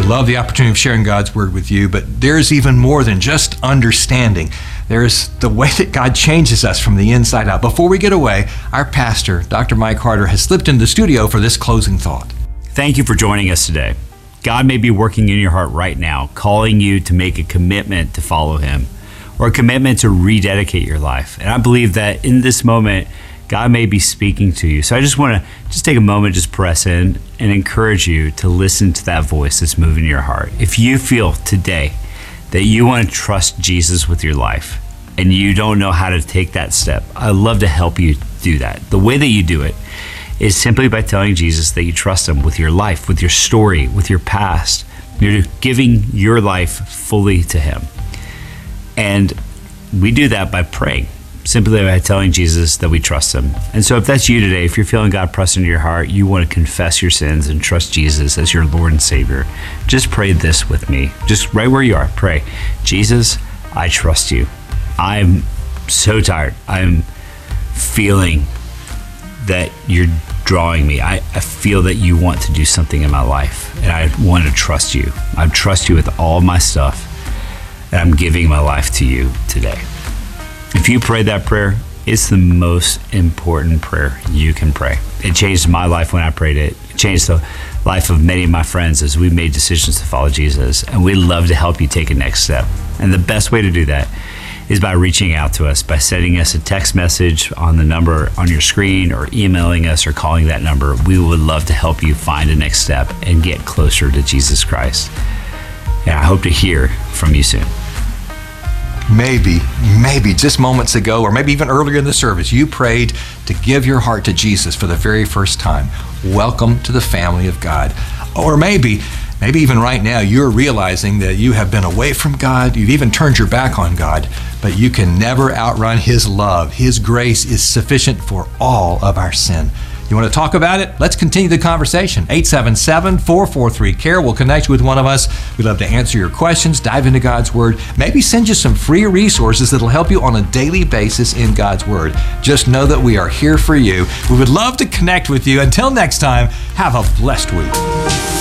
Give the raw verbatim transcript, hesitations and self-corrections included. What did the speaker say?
We love the opportunity of sharing God's Word with you, but there's even more than just understanding. There's the way that God changes us from the inside out. Before we get away, our pastor, Doctor Mike Harder, has slipped into the studio for this closing thought. Thank you for joining us today. God may be working in your heart right now, calling you to make a commitment to follow Him, or a commitment to rededicate your life. And I believe that in this moment, God may be speaking to you. So I just want to just take a moment, just press in and encourage you to listen to that voice that's moving in your heart. If you feel today that you want to trust Jesus with your life and you don't know how to take that step, I'd love to help you do that. The way that you do it is simply by telling Jesus that you trust Him with your life, with your story, with your past. You're giving your life fully to Him. And we do that by praying, simply by telling Jesus that we trust Him. And so if that's you today, if you're feeling God press into your heart, you want to confess your sins and trust Jesus as your Lord and Savior, just pray this with me. Just right where you are, pray, Jesus, I trust you. I'm so tired. I'm feeling that you're drawing me. I, I feel that you want to do something in my life, and I want to trust you. I trust you with all my stuff, and I'm giving my life to you today. If you prayed that prayer, it's the most important prayer you can pray. It changed my life when I prayed it. It changed the life of many of my friends as we made decisions to follow Jesus, and we'd love to help you take a next step. And the best way to do that is by reaching out to us, by sending us a text message on the number on your screen, or emailing us, or calling that number. We would love to help you find a next step and get closer to Jesus Christ. And I hope to hear from you soon. Maybe, maybe just moments ago, or maybe even earlier in the service, you prayed to give your heart to Jesus for the very first time. Welcome to the family of God. Or maybe, maybe even right now, you're realizing that you have been away from God, you've even turned your back on God, but you can never outrun His love. His grace is sufficient for all of our sin. You want to talk about it? Let's continue the conversation. eight seven seven, four four three, C A R E. We'll connect you with one of us. We'd love to answer your questions, dive into God's Word, maybe send you some free resources that'll help you on a daily basis in God's Word. Just know that we are here for you. We would love to connect with you. Until next time, have a blessed week.